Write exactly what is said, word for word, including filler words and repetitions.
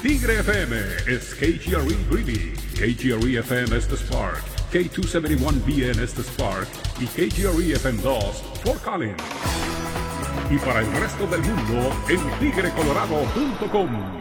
Tigre F M is K G R E Greeley, K G R E F M es The Spark, K two seventy-one B N es The Spark y K G R E F M dos Fort Collins. Y para el resto del mundo en tigre colorado punto com.